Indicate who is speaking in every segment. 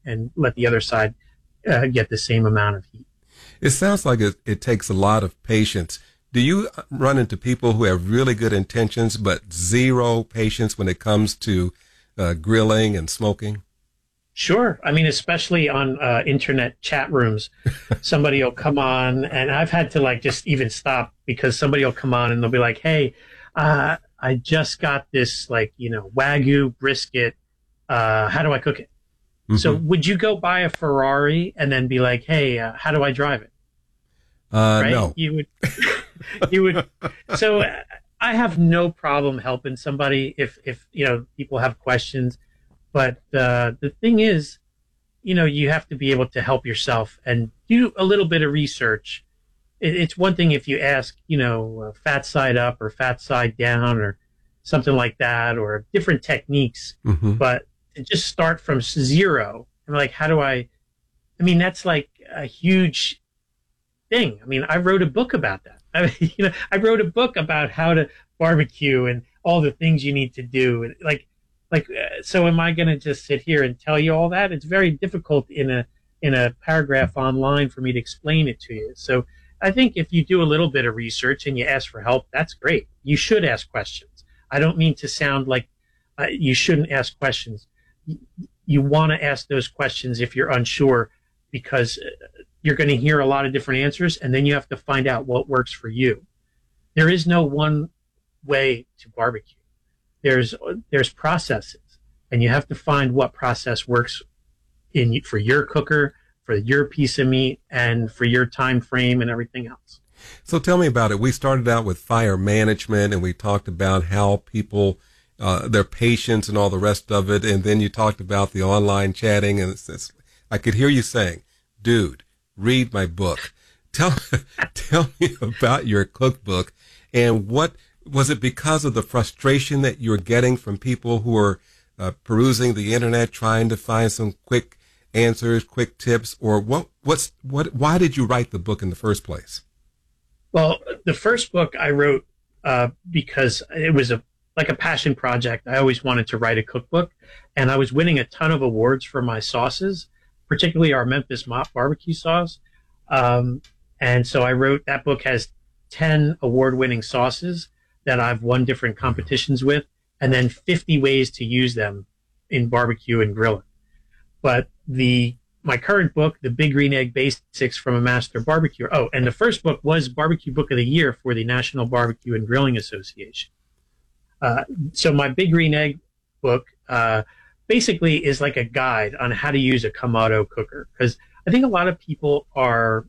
Speaker 1: and let the other side get the same amount of heat.
Speaker 2: It sounds like it takes a lot of patience. Do you run into people who have really good intentions but zero patience when it comes to grilling and smoking?
Speaker 1: Sure. I mean, especially on internet chat rooms, somebody will come on, and I've had to like just even stop because somebody will come on and they'll be like, "Hey, I just got this Wagyu brisket. How do I cook it?" Mm-hmm. So would you go buy a Ferrari and then be like, "Hey, how do I drive it?" Right?
Speaker 2: No.
Speaker 1: You would. You would. So I have no problem helping somebody if people have questions. But the thing is, you have to be able to help yourself and do a little bit of research. It's one thing if you ask, fat side up or fat side down or something like that, or different techniques. Mm-hmm. But to just start from zero and like, that's like a huge thing. I mean, I wrote a book about that. I wrote a book about how to barbecue and all the things you need to do. And so am I going to just sit here and tell you all that? It's very difficult in a paragraph online for me to explain it to you. So I think if you do a little bit of research and you ask for help, that's great. You should ask questions. I don't mean to sound like you shouldn't ask questions. You want to ask those questions if you're unsure, because you're going to hear a lot of different answers, and then you have to find out what works for you. There is no one way to barbecue. There's processes, and you have to find what process works for your cooker, for your piece of meat, and for your time frame and everything else.
Speaker 2: So tell me about it. We started out with fire management, and we talked about how people, their patience and all the rest of it, and then you talked about the online chatting, and I could hear you saying, "Dude, read my book." Tell me about your cookbook, and what was it because of the frustration that you're getting from people who are perusing the internet, trying to find some quick answers, quick tips, or why did you write the book in the first place?
Speaker 1: Well, the first book I wrote because it was a passion project. I always wanted to write a cookbook, and I was winning a ton of awards for my sauces, particularly our Memphis Mop barbecue sauce. And so I wrote, that book has 10 award-winning sauces that I've won different competitions with, and then 50 ways to use them in barbecue and grilling. But my current book, The Big Green Egg Basics from a Master Barbecuer. Oh, and the first book was Barbecue Book of the Year for the National Barbecue and Grilling Association. So my Big Green Egg book basically is like a guide on how to use a Kamado cooker, because I think a lot of people are,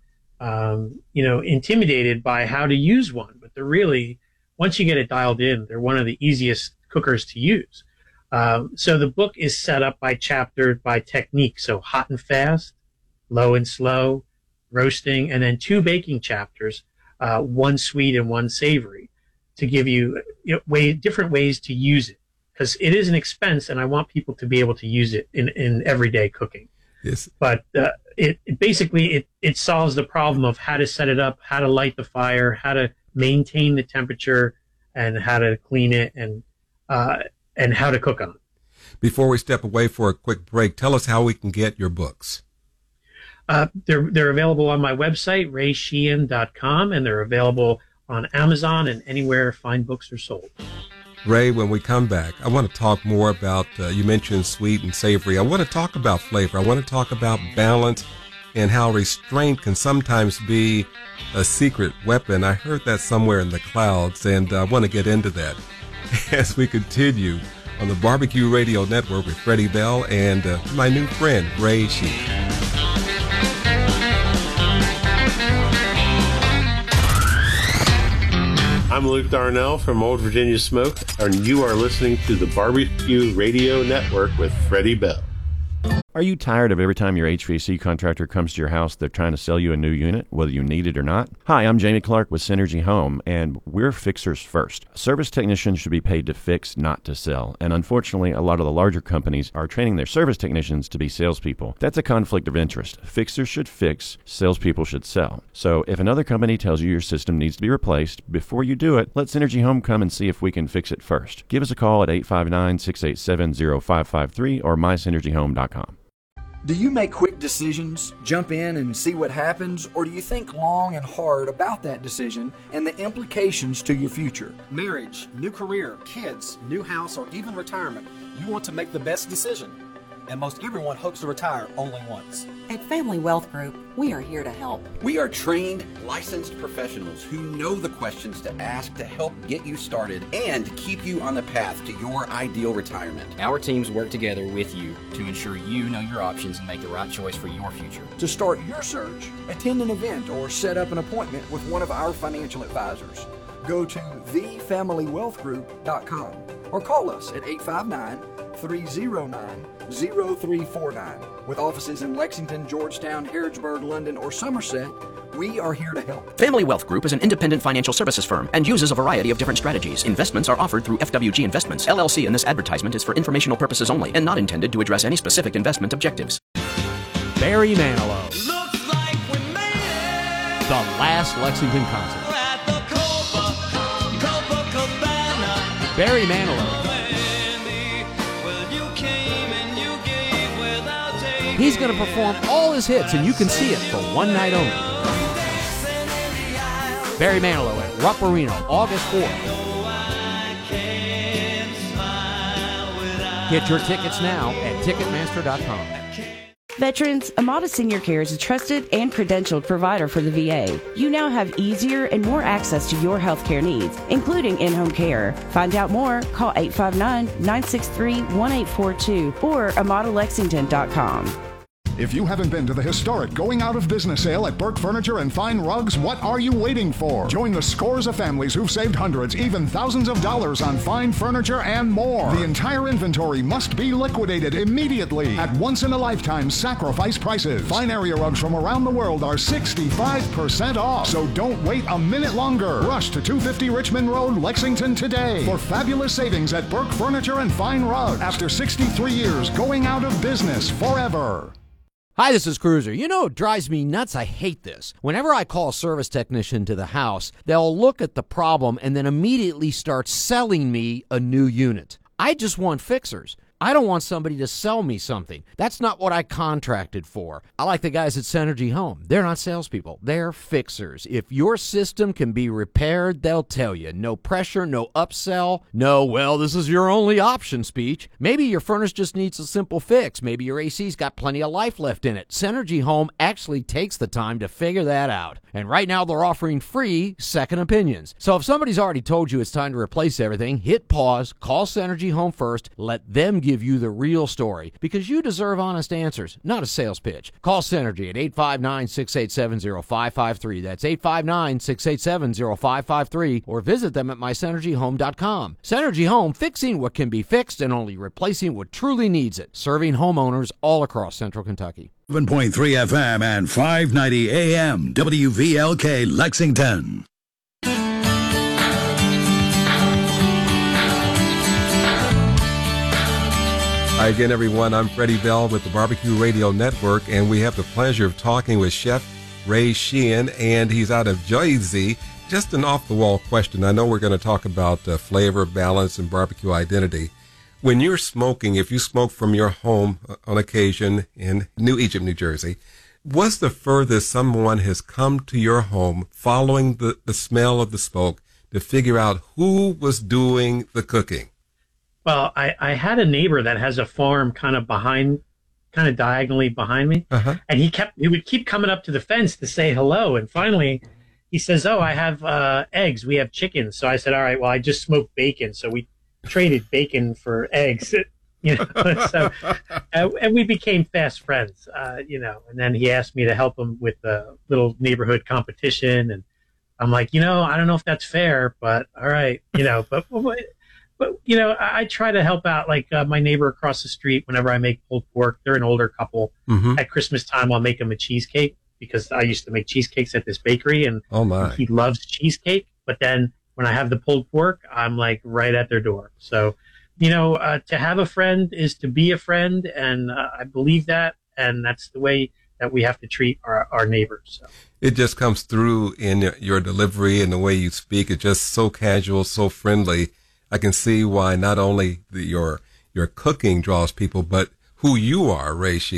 Speaker 1: intimidated by how to use one, but they're really, once you get it dialed in, they're one of the easiest cookers to use. So the book is set up by chapter, by technique. So hot and fast, low and slow, roasting, and then 2 baking chapters, one sweet and one savory, to give you, different ways to use it, because it is an expense, and I want people to be able to use it in everyday cooking.
Speaker 2: Yes.
Speaker 1: But it basically solves the problem of how to set it up, how to light the fire, how to maintain the temperature, and how to clean it, and how to cook on it.
Speaker 2: Before we step away for a quick break, tell us how we can get your books.
Speaker 1: They're available on my website, raysheehan.com, and they're available on Amazon and anywhere fine books are sold.
Speaker 2: Ray, when we come back, I want to talk more about, you mentioned sweet and savory. I want to talk about flavor. I want to talk about balance and how restraint can sometimes be a secret weapon. I heard that somewhere in the clouds, and I want to get into that as we continue on the Barbecue Radio Network with Freddie Bell and my new friend, Ray Sheehan.
Speaker 3: I'm Luke Darnell from Old Virginia Smoke, and you are listening to the Barbecue Radio Network with Freddie Bell.
Speaker 4: Are you tired of every time your HVAC contractor comes to your house, they're trying to sell you a new unit, whether you need it or not? Hi, I'm Jamie Clark with Synergy Home, and we're fixers first. Service technicians should be paid to fix, not to sell. And unfortunately, a lot of the larger companies are training their service technicians to be salespeople. That's a conflict of interest. Fixers should fix, salespeople should sell. So if another company tells you your system needs to be replaced, before you do it, let Synergy Home come and see if we can fix it first. Give us a call at 859-687-0553 or mysynergyhome.com.
Speaker 5: Do you make quick decisions, jump in and see what happens, or do you think long and hard about that decision and the implications to your future? Marriage, new career, kids, new house, or even retirement. You want to make the best decision. And most everyone hopes to retire only once.
Speaker 6: At Family Wealth Group, we are here to help.
Speaker 7: We are trained, licensed professionals who know the questions to ask to help get you started and keep you on the path to your ideal retirement.
Speaker 8: Our teams work together with you to ensure you know your options and make the right choice for your future.
Speaker 5: To start your search, attend an event or set up an appointment with one of our financial advisors. Go to thefamilywealthgroup.com or call us at 859-309-0349. With offices in Lexington, Georgetown, Harrodsburg, London, or Somerset, we are here to help.
Speaker 9: Family Wealth Group is an independent financial services firm and uses a variety of different strategies. Investments are offered through FWG Investments, LLC, and this advertisement is for informational purposes only and not intended to address any specific investment objectives.
Speaker 10: Barry Manilow. Looks like we made it. The last Lexington concert. We're at the Copacabana. Barry Manilow. He's going to perform all his hits, and you can see it for one night only. Barry Manilow at Rupp Arena, August 4th. Get your tickets now at Ticketmaster.com.
Speaker 11: Veterans, Amada Senior Care is a trusted and credentialed provider for the VA. You now have easier and more access to your healthcare needs, including in-home care. Find out more, call 859-963-1842 or AmadaLexington.com.
Speaker 12: If you haven't been to the historic Going Out of Business sale at Burke Furniture and Fine Rugs, what are you waiting for? Join the scores of families who've saved hundreds, even thousands of dollars on fine furniture and more. The entire inventory must be liquidated immediately at once-in-a-lifetime sacrifice prices. Fine area rugs from around the world are 65% off. So don't wait a minute longer. Rush to 250 Richmond Road, Lexington today for fabulous savings at Burke Furniture and Fine Rugs. After 63 years, going out of business forever.
Speaker 10: Hi, this is Cruiser. You know, it drives me nuts. I hate this. Whenever I call a service technician to the house, they'll look at the problem and then immediately start selling me a new unit. I just want fixers. I don't want somebody to sell me something. That's not what I contracted for. I like the guys at Synergy Home. They're not salespeople. They're fixers. If your system can be repaired, they'll tell you. No pressure, no upsell, no, well, this is your only option speech. Maybe your furnace just needs a simple fix. Maybe your AC's got plenty of life left in it. Synergy Home actually takes the time to figure that out. And right now they're offering free second opinions. So if somebody's already told you it's time to replace everything, hit pause, call Synergy Home first, let them give you the real story, because you deserve honest answers, not a sales pitch. Call Synergy at 859-687-0553. That's 859-687-0553, or visit them at mysynergyhome.com. Synergy Home, fixing what can be fixed and only replacing what truly needs it. Serving homeowners all across Central Kentucky.
Speaker 13: 7.3 FM and 590 AM WVLK Lexington.
Speaker 2: Hi again, everyone. I'm Freddie Bell with the Barbecue Radio Network, and we have the pleasure of talking with Chef Ray Sheehan, and he's out of Jersey. Just an off-the-wall question. I know we're going to talk about flavor, balance, and barbecue identity. When you're smoking, if you smoke from your home on occasion in New Egypt, New Jersey, what's the furthest someone has come to your home following the smell of the smoke to figure out who was doing the cooking?
Speaker 1: Well, I had a neighbor that has a farm kind of diagonally behind me. Uh-huh. And he would keep coming up to the fence to say hello. And finally he says, "Oh, I have eggs. We have chickens." So I said, "All right, well, I just smoked bacon." So we traded bacon for eggs, you know. So, and we became fast friends, you know. And then he asked me to help him with a little neighborhood competition. And I'm like, I don't know if that's fair, but all right, but you know, I try to help out, like my neighbor across the street. Whenever I make pulled pork, they're an older couple. Mm-hmm. At Christmas time, I'll make them a cheesecake, because I used to make cheesecakes at this bakery, and he loves cheesecake. But then when I have the pulled pork, I'm like right at their door. So, to have a friend is to be a friend, and I believe that, and that's the way that we have to treat our neighbors. So.
Speaker 2: It just comes through in your delivery and the way you speak. It's just so casual, so friendly. I can see why not only your cooking draws people, but who you are, Ray Sheehan.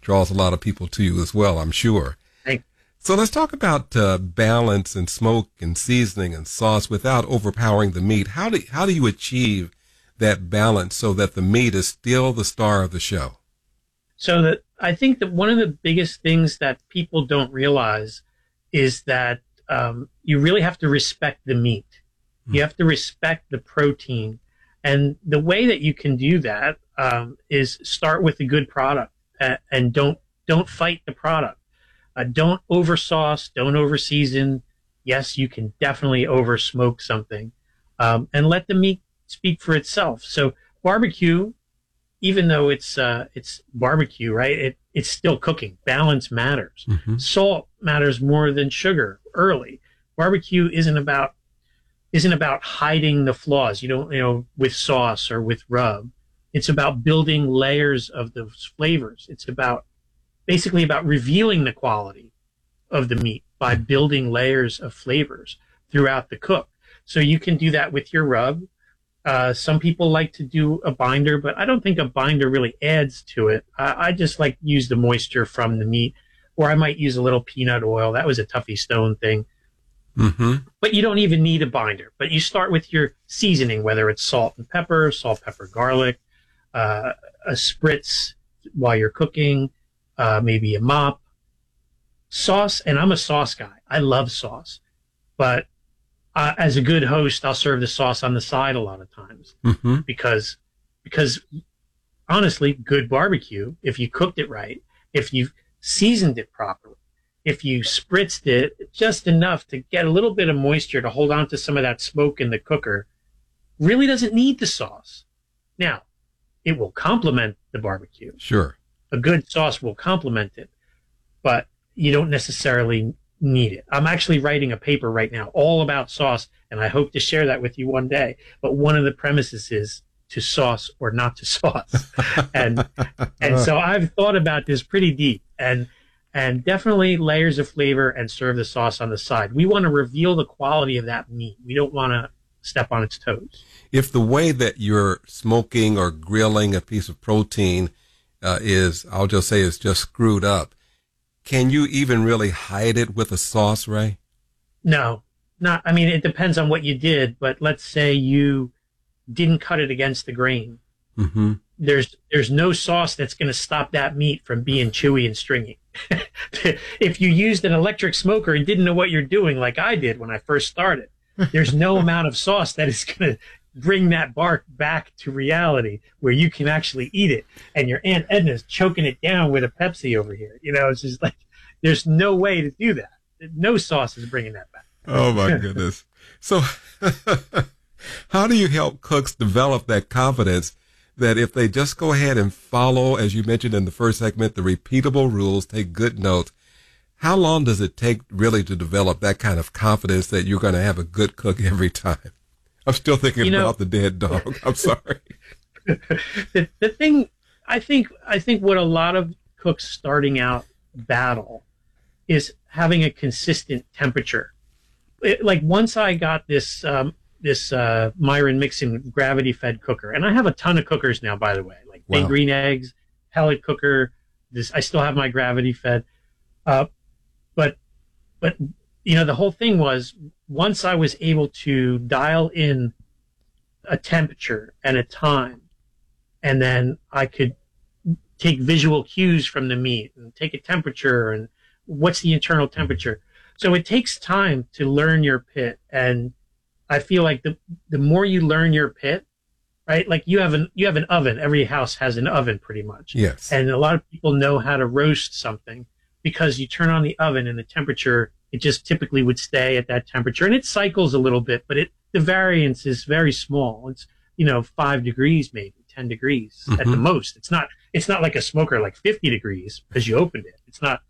Speaker 2: draws a lot of people to you as well, I'm sure. So let's talk about balance and smoke and seasoning and sauce without overpowering the meat. How do you achieve that balance so that the meat is still the star of the show?
Speaker 1: So I think that one of the biggest things that people don't realize is that you really have to respect the meat. You have to respect the protein. And the way that you can do that is start with a good product and don't fight the product. Don't over sauce, don't over season. Yes, you can definitely over smoke something, and let the meat speak for itself. So barbecue, even though it's barbecue, right? It's still cooking. Balance matters. Mm-hmm. Salt matters more than sugar early. Barbecue isn't about hiding the flaws. You don't, with sauce or with rub. It's about building layers of those flavors. It's basically about revealing the quality of the meat by building layers of flavors throughout the cook. So you can do that with your rub. Some people like to do a binder, but I don't think a binder really adds to it. I just like use the moisture from the meat, or I might use a little peanut oil. That was a Tuffy Stone thing. Mm-hmm. But you don't even need a binder. But you start with your seasoning, whether it's salt, pepper, garlic, a spritz while you're cooking, maybe a mop. Sauce, and I'm a sauce guy. I love sauce. But as a good host, I'll serve the sauce on the side a lot of times. Mm-hmm. Because honestly, good barbecue, if you cooked it right, if you seasoned it properly, if you spritzed it just enough to get a little bit of moisture to hold on to some of that smoke in the cooker, really doesn't need the sauce. Now, it will complement the barbecue.
Speaker 2: Sure.
Speaker 1: A good sauce will complement it, but you don't necessarily need it. I'm actually writing a paper right now all about sauce, and I hope to share that with you one day. But one of the premises is to sauce or not to sauce. and so I've thought about this pretty deep, and definitely layers of flavor and serve the sauce on the side. We want to reveal the quality of that meat. We don't want to step on its toes.
Speaker 2: If the way that you're smoking or grilling a piece of protein is just screwed up, can you even really hide it with a sauce, Ray?
Speaker 1: No, not. I mean, it depends on what you did, but let's say you didn't cut it against the grain. Mm-hmm. There's no sauce that's going to stop that meat from being chewy and stringy. If you used an electric smoker and didn't know what you're doing, like I did when I first started, there's no amount of sauce that is going to bring that bark back to reality where you can actually eat it. And your Aunt Edna's choking it down with a Pepsi over here. It's just like, there's no way to do that. No sauce is bringing that back.
Speaker 2: Oh my goodness. So how do you help cooks develop that confidence that if they just go ahead and follow, as you mentioned in the first segment, the repeatable rules, take good notes? How long does it take really to develop that kind of confidence that you're going to have a good cook every time? I'm still thinking about the dead dog. I'm sorry.
Speaker 1: The thing, I think what a lot of cooks starting out battle is having a consistent temperature. Like once I got this Myron Mixon gravity-fed cooker, and I have a ton of cookers now, by the way, like Big Green Eggs, pellet cooker. I still have my gravity-fed. But the whole thing was, once I was able to dial in a temperature and a time, and then I could take visual cues from the meat and take a temperature and what's the internal temperature. So it takes time to learn your pit. And I feel like the more you learn your pit, right? Like you have an oven. Every house has an oven pretty much.
Speaker 2: Yes.
Speaker 1: And a lot of people know how to roast something because you turn on the oven and the temperature, it just typically would stay at that temperature, and it cycles a little bit, but the variance is very small. It's 5 degrees, maybe 10 degrees at the most. It's not like a smoker like 50 degrees because you opened it. It's not,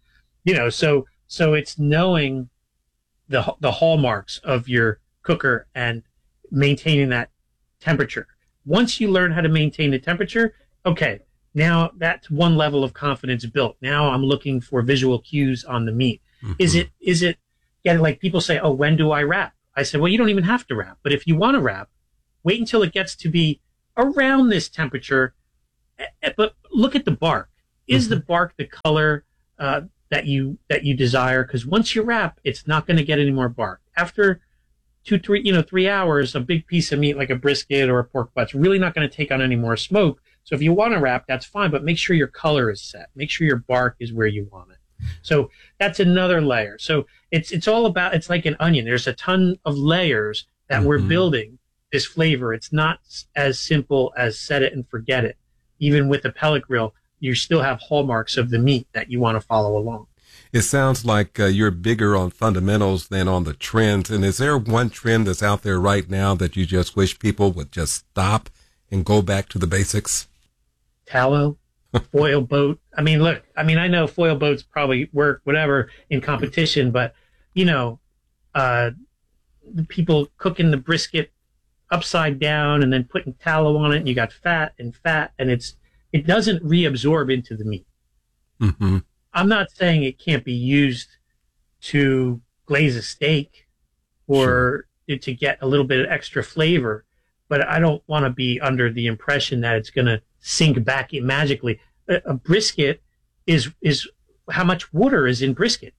Speaker 1: so it's knowing the hallmarks of your cooker and maintaining that temperature. Once you learn how to maintain the temperature, okay, now that's one level of confidence built. Now I'm looking for visual cues on the meat. Mm-hmm. Is it like people say, oh, when do I wrap? I said, well, you don't even have to wrap. But if you want to wrap, wait until it gets to be around this temperature. But look at the bark. Is the bark the color that you desire? Because once you wrap, it's not going to get any more bark. After 3 hours, a big piece of meat like a brisket or a pork butt's really not going to take on any more smoke. So if you want to wrap, that's fine, but make sure your color is set. Make sure your bark is where you want it. So that's another layer. So it's all about, it's like an onion. There's a ton of layers that we're building this flavor. It's not as simple as set it and forget it. Even with a pellet grill, you still have hallmarks of the meat that you want to follow along.
Speaker 2: It sounds like you're bigger on fundamentals than on the trends. And is there one trend that's out there right now that you just wish people would just stop and go back to the basics?
Speaker 1: Tallow, foil boat. I mean, look, I know foil boats probably work, whatever, in competition, but, the people cooking the brisket upside down and then putting tallow on it, and you got fat, and it doesn't reabsorb into the meat.
Speaker 2: Mm-hmm.
Speaker 1: I'm not saying it can't be used to glaze a steak or to get a little bit of extra flavor, but I don't want to be under the impression that it's going to sink back in magically. A brisket is how much water is in brisket.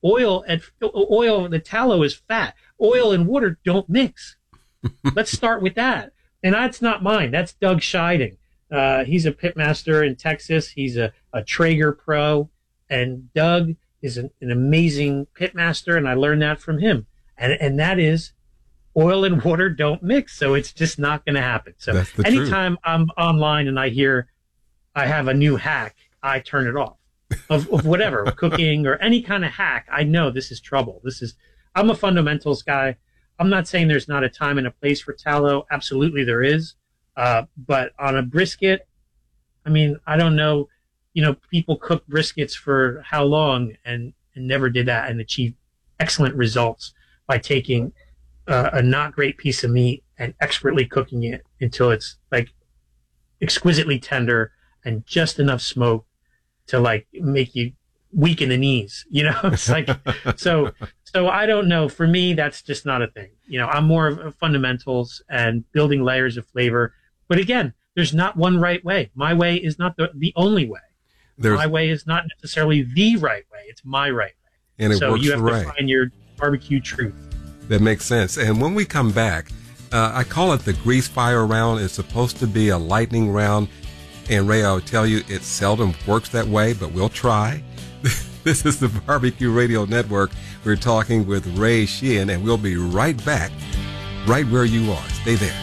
Speaker 1: The tallow is fat. Oil and water don't mix. Let's start with that. And that's not mine. That's Doug Scheiding. He's a pitmaster in Texas. He's a Traeger pro. And Doug is an amazing pitmaster, and I learned that from him. And that is oil and water don't mix, so it's just not going to happen. So anytime I'm online and I hear I have a new hack, I turn it off of whatever, cooking or any kind of hack. I know this is trouble. I'm a fundamentals guy. I'm not saying there's not a time and a place for tallow. Absolutely there is. But on a brisket, I don't know. People cook briskets for how long and never did that and achieved excellent results by taking a not great piece of meat and expertly cooking it until it's like exquisitely tender and just enough smoke to like make you weak in the knees. It's like, so I don't know. For me, that's just not a thing. I'm more of fundamentals and building layers of flavor. But again, there's not one right way. My way is not the only way. My way is not necessarily the right way. It's my right way.
Speaker 2: And
Speaker 1: so you have to find your barbecue truth.
Speaker 2: That makes sense. And when we come back, I call it the grease fire round. It's supposed to be a lightning round. And Ray, I'll tell you, it seldom works that way, but we'll try. This is the Barbecue Radio Network. We're talking with Ray Sheehan, and we'll be right back, right where you are. Stay there.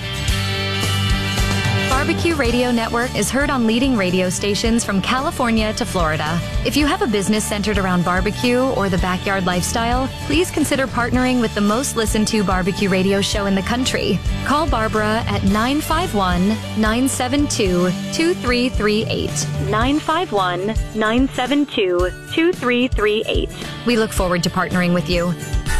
Speaker 14: Barbecue Radio Network is heard on leading radio stations from California to Florida. If you have a business centered around barbecue or the backyard lifestyle, please consider partnering with the most listened to barbecue radio show in the country. Call Barbara at 951-972-2338. 951-972-2338. We look forward to partnering with you.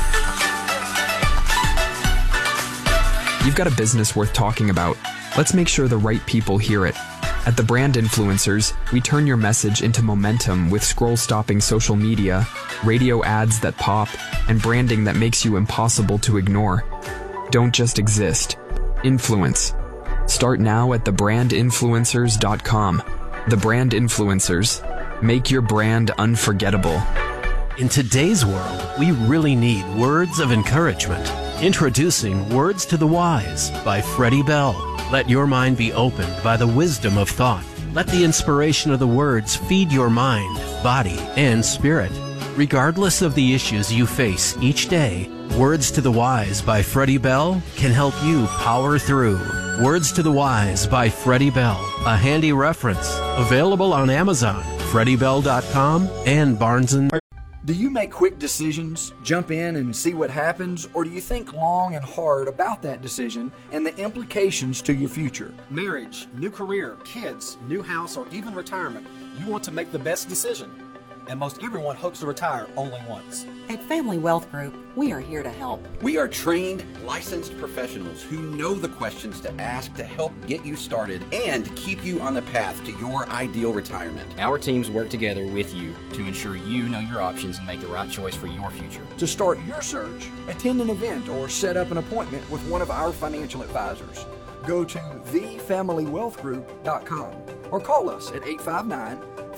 Speaker 15: You've got a business worth talking about. Let's make sure the right people hear it. At The Brand Influencers, we turn your message into momentum with scroll-stopping social media, radio ads that pop, and branding that makes you impossible to ignore. Don't just exist. Influence. Start now at thebrandinfluencers.com. The Brand Influencers. Make your brand unforgettable.
Speaker 16: In today's world, we really need words of encouragement. Introducing Words to the Wise by Freddie Bell. Let your mind be opened by the wisdom of thought. Let the inspiration of the words feed your mind, body, and spirit. Regardless of the issues you face each day, Words to the Wise by Freddie Bell can help you power through. Words to the Wise by Freddie Bell, a handy reference. Available on Amazon, FreddieBell.com, and Barnes &
Speaker 5: Do you make quick decisions, jump in and see what happens, or do you think long and hard about that decision and the implications to your future?
Speaker 17: Marriage, new career, kids, new house, or even retirement. You want to make the best decision. And most everyone hopes to retire only once.
Speaker 6: At Family Wealth Group, we are here to help.
Speaker 7: We are trained, licensed professionals who know the questions to ask to help get you started and keep you on the path to your ideal retirement.
Speaker 8: Our teams work together with you to ensure you know your options and make the right choice for your future.
Speaker 5: To start your search, attend an event or set up an appointment with one of our financial advisors. Go to thefamilywealthgroup.com or call us at 859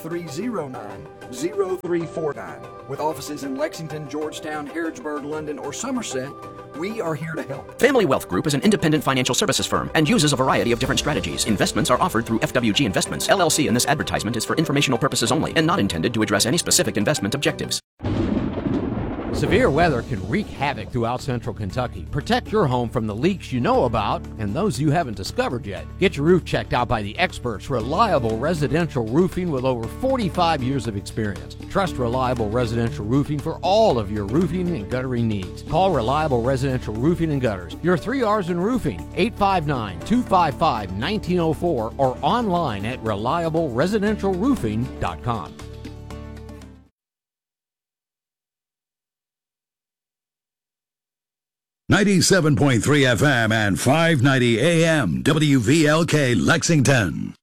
Speaker 5: 888-309-0349. With offices in Lexington, Georgetown, Harrodsburg, London, or Somerset, we are here to help.
Speaker 9: Family Wealth Group is an independent financial services firm and uses a variety of different strategies. Investments are offered through FWG Investments. LLC, and this advertisement is for informational purposes only and not intended to address any specific investment objectives.
Speaker 10: Severe weather can wreak havoc throughout central Kentucky. Protect your home from the leaks you know about and those you haven't discovered yet. Get your roof checked out by the experts, Reliable Residential Roofing, with over 45 years of experience. Trust Reliable Residential Roofing for all of your roofing and guttering needs. Call Reliable Residential Roofing and Gutters. Your 3 R's in roofing, 859-255-1904, or online at reliableresidentialroofing.com.
Speaker 13: 97.3 FM and 590 AM WVLK Lexington.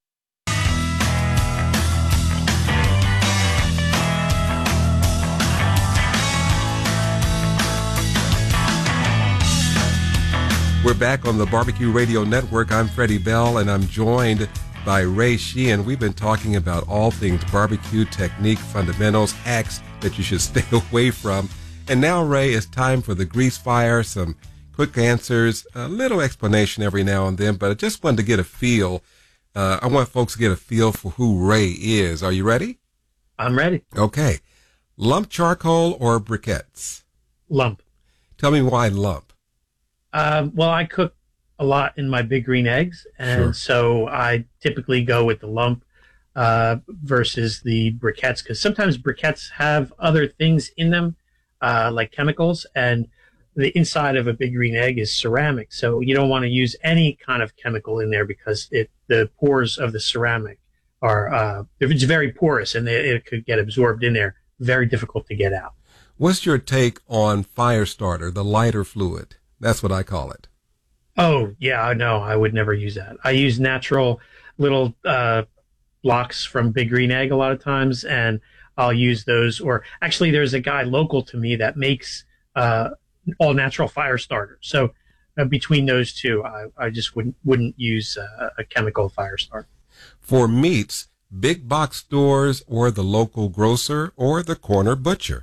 Speaker 2: We're back on the Barbecue Radio Network. I'm Freddie Bell, and I'm joined by Ray Sheehan. We've been talking about all things barbecue technique, fundamentals, hacks that you should stay away from. And now, Ray, it's time for the grease fire, some quick answers, a little explanation every now and then, but I just wanted to get a feel. I want folks to get a feel for who Ray is. Are you ready?
Speaker 1: I'm ready.
Speaker 2: Okay. Lump charcoal or briquettes?
Speaker 1: Lump.
Speaker 2: Tell me why lump.
Speaker 1: Well, I cook a lot in my Big Green Eggs, and so I typically go with the lump versus the briquettes, because sometimes briquettes have other things in them, like chemicals, and the inside of a Big Green Egg is ceramic, so you don't want to use any kind of chemical in there because the pores of the ceramic are it's very porous and it could get absorbed in there. Very difficult to get out.
Speaker 2: What's your take on fire starter, the lighter fluid? That's what I call it.
Speaker 1: Oh yeah, no, I would never use that. I use natural little blocks from Big Green Egg a lot of times, and I'll use those. Or actually, there's a guy local to me that makes all natural fire starters. So between those two, I just wouldn't use a chemical fire starter.
Speaker 2: For meats, big box stores or the local grocer or the corner butcher?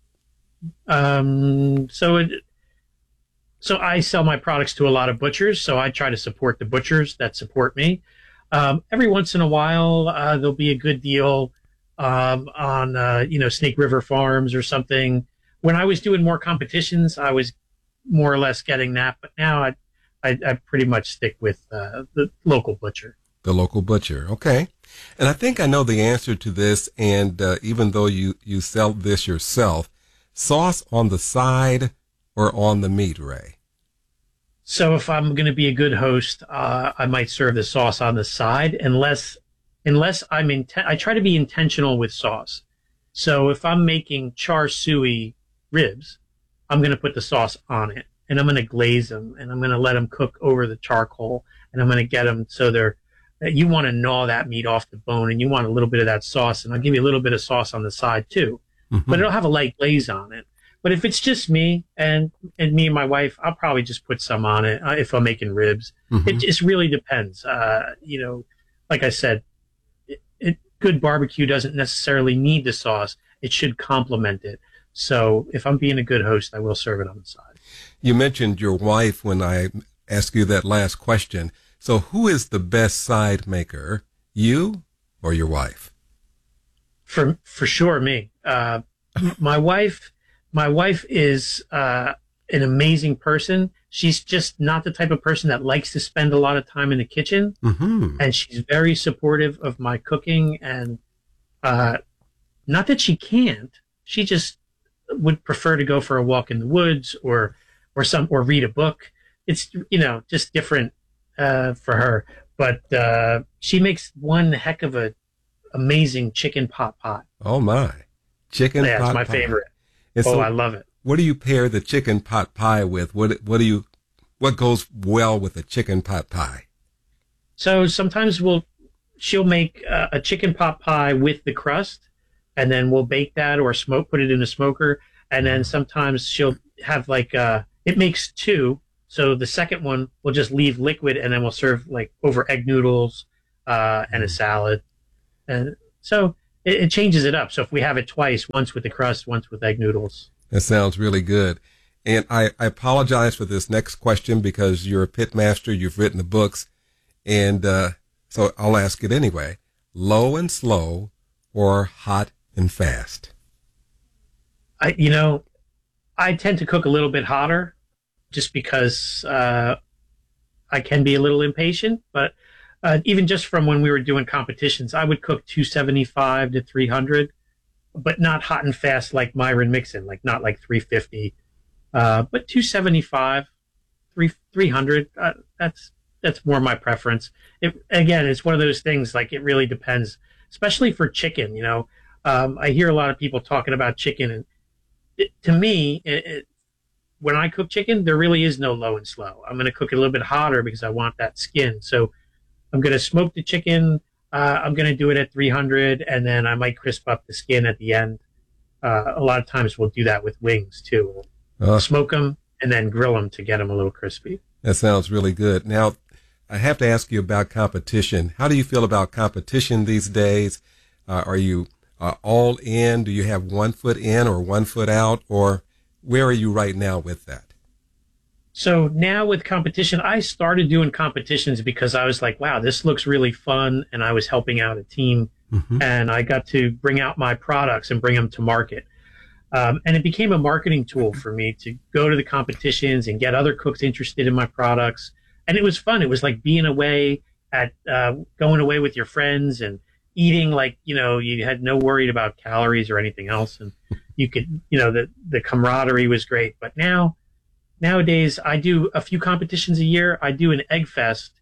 Speaker 1: So I sell my products to a lot of butchers, so I try to support the butchers that support me. Every once in a while, there'll be a good deal on Snake River Farms or something. When I was doing more competitions, I was more or less getting that, but now I pretty much stick with the local butcher.
Speaker 2: The local butcher, okay. And I think I know the answer to this, and even though you sell this yourself, sauce on the side or on the meat, Ray?
Speaker 1: So if I'm going to be a good host, I might serve the sauce on the side, unless I try to be intentional with sauce. So if I'm making char siu ribs, I'm going to put the sauce on it, and I'm going to glaze them, and I'm going to let them cook over the charcoal, and I'm going to get them so you want to gnaw that meat off the bone, and you want a little bit of that sauce, and I'll give you a little bit of sauce on the side too, but it'll have a light glaze on it. But if it's just me and me and my wife, I'll probably just put some on it if I'm making ribs. It just really depends. Like I said, good barbecue doesn't necessarily need the sauce. It should complement it. So if I'm being a good host, I will serve it on the side.
Speaker 2: You mentioned your wife when I asked you that last question. So who is the best side maker, you or your wife?
Speaker 1: For sure, me. My wife is an amazing person. She's just not the type of person that likes to spend a lot of time in the kitchen. And she's very supportive of my cooking. And not that she can't, she just would prefer to go for a walk in the woods or read a book. It's, just different for her. But she makes one heck of a amazing chicken pot pie.
Speaker 2: Oh my. Chicken pot pie.
Speaker 1: That's my favorite.
Speaker 2: And so
Speaker 1: I love it.
Speaker 2: What do you pair the chicken pot pie with? What goes well with a chicken pot pie?
Speaker 1: So sometimes she'll make a chicken pot pie with the crust, and then we'll bake that or put it in a smoker. And then sometimes she'll have it makes two. So the second one we'll just leave liquid, and then we'll serve over egg noodles and a salad. And so it changes it up. So if we have it twice, once with the crust, once with egg noodles.
Speaker 2: That sounds really good. And I apologize for this next question because you're a pit master. You've written the books. And so I'll ask it anyway. Low and slow or hot and fast?
Speaker 1: I tend to cook a little bit hotter just because I can be a little impatient. But even just from when we were doing competitions, I would cook 275 to 300, but not hot and fast like Myron Mixon, like not like 350, but 275, 300. That's more my preference. Again, it's one of those things, like it really depends, especially for chicken. I hear a lot of people talking about chicken, and to me, when I cook chicken, there really is no low and slow. I'm going to cook it a little bit hotter because I want that skin. So I'm going to smoke the chicken. I'm going to do it at 300, and then I might crisp up the skin at the end. A lot of times we'll do that with wings too. We'll smoke them and then grill them to get them a little crispy.
Speaker 2: That sounds really good. Now, I have to ask you about competition. How do you feel about competition these days? Are you all in? Do you have 1 foot in or 1 foot out? Or where are you right now with that?
Speaker 1: So now with competition, I started doing competitions because I was like, wow, this looks really fun. And I was helping out a team, and I got to bring out my products and bring them to market. And it became a marketing tool for me to go to the competitions and get other cooks interested in my products. And it was fun. It was like being away going away with your friends and eating like, you had no worry about calories or anything else. And you could, the camaraderie was great. But nowadays, I do a few competitions a year. I do an Egg Fest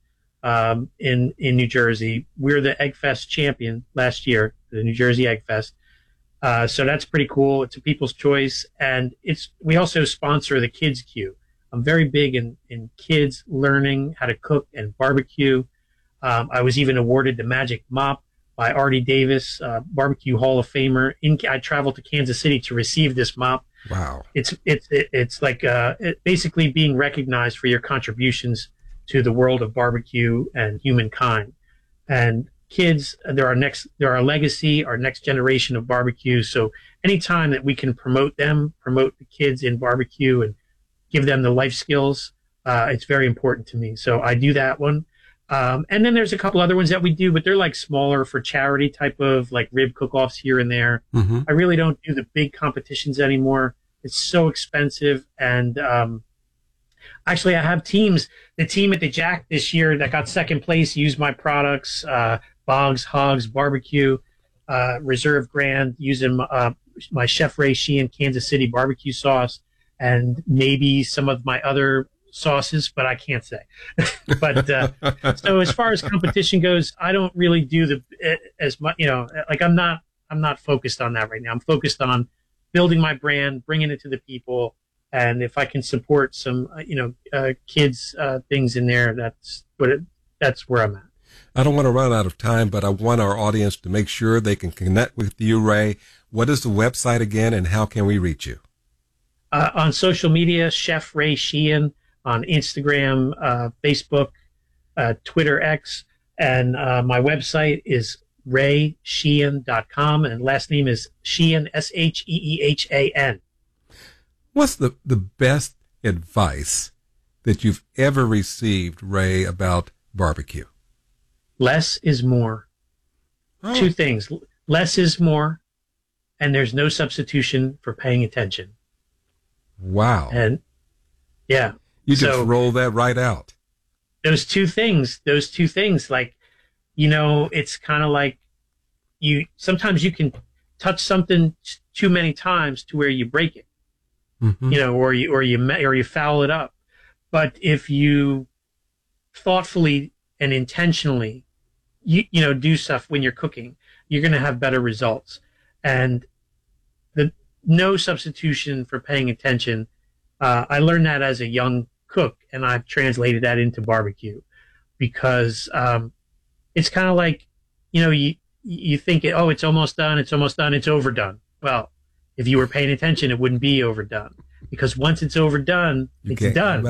Speaker 1: in New Jersey. We're the Egg Fest champion last year, the New Jersey Egg Fest. So that's pretty cool. It's a people's choice. And we also sponsor the Kids Queue. I'm very big in kids learning how to cook and barbecue. I was even awarded the Magic Mop by Artie Davis, Barbecue Hall of Famer. I traveled to Kansas City to receive this mop.
Speaker 2: Wow.
Speaker 1: It's like basically being recognized for your contributions to the world of barbecue and humankind. And kids, they're our legacy, our next generation of barbecue. So anytime that we can promote the kids in barbecue and give them the life skills, it's very important to me. So I do that one. And then there's a couple other ones that we do, but they're like smaller for charity type of like rib cook-offs here and there. I really don't do the big competitions anymore. It's so expensive. And actually, I have teams. The team at the Jack this year that got second place used my products, Boggs, Hogs, Barbecue, Reserve Grand, using my Chef Ray Sheehan Kansas City barbecue sauce, and maybe some of my other sauces, but I can't say. But so as far as competition goes, I don't really do as much, like I'm not focused on that right now. I'm focused on building my brand, bringing it to the people, and if I can support some kids things in there, that's where I'm at.
Speaker 2: I don't want to run out of time, but I want our audience to make sure they can connect with you, Ray. What is the website again, and how can we reach you?
Speaker 1: On social media, Chef Ray Sheehan, on Instagram, Facebook, Twitter X, and my website is raysheehan.com, and last name is Sheehan, Sheehan.
Speaker 2: What's the best advice that you've ever received, Ray, about barbecue?
Speaker 1: Less is more. Oh. Two things. Less is more, and there's no substitution for paying attention.
Speaker 2: Wow.
Speaker 1: And yeah.
Speaker 2: You just roll that right out.
Speaker 1: Those two things, like, it's kind of like sometimes you can touch something too many times to where you break it, or you foul it up. But if you thoughtfully and intentionally, do stuff when you're cooking, you're going to have better results. And no substitution for paying attention. I learned that as a young cook, and I've translated that into barbecue because it's kind of like, you think, it's almost done, it's overdone. Well, if you were paying attention, it wouldn't be overdone, because once it's overdone, it's done.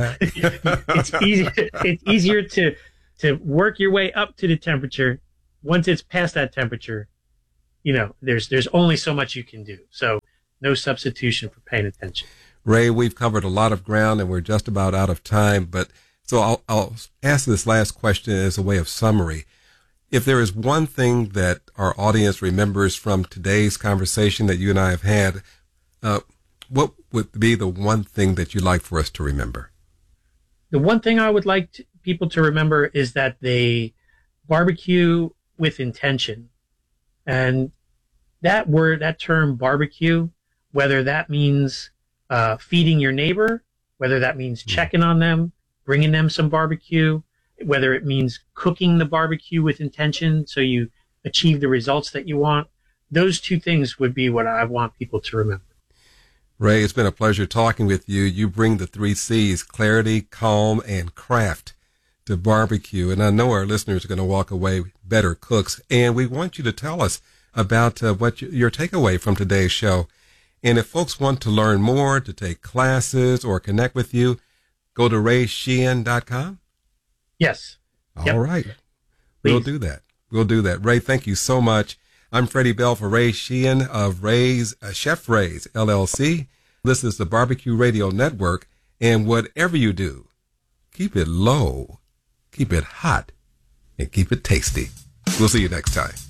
Speaker 1: It's easier to work your way up to the temperature. Once it's past that temperature, there's only so much you can do. So no substitution for paying attention.
Speaker 2: Ray, we've covered a lot of ground and we're just about out of time, but so I'll ask this last question as a way of summary. If there is one thing that our audience remembers from today's conversation that you and I have had, what would be the one thing that you'd like for us to remember?
Speaker 1: The one thing I would like people to remember is that they barbecue with intention. And that term barbecue, whether that means feeding your neighbor, whether that means checking on them, bringing them some barbecue, whether it means cooking the barbecue with intention so you achieve the results that you want, those two things would be what I want people to remember.
Speaker 2: Ray, it's been a pleasure talking with you. You bring the 3 C's, clarity, calm, and craft to barbecue. And I know our listeners are going to walk away better cooks. And we want you to tell us about what your takeaway from today's show. And if folks want to learn more, to take classes or connect with you, go to raysheehan.com.
Speaker 1: Yes.
Speaker 2: All right. We'll do that. Ray, thank you so much. I'm Freddie Bell for Ray Sheehan of Chef Ray's LLC. This is the Barbecue Radio Network. And whatever you do, keep it low, keep it hot, and keep it tasty. We'll see you next time.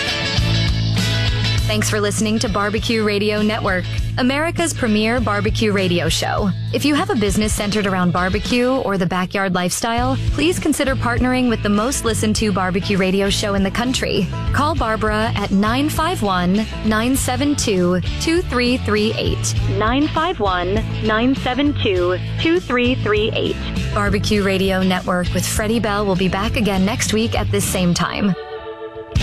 Speaker 14: Thanks for listening to Barbecue Radio Network, America's premier barbecue radio show. If you have a business centered around barbecue or the backyard lifestyle, please consider partnering with the most listened to barbecue radio show in the country. Call Barbara at 951-972-2338. 951-972-2338. Barbecue Radio Network with Freddie Bell will be back again next week at this same time.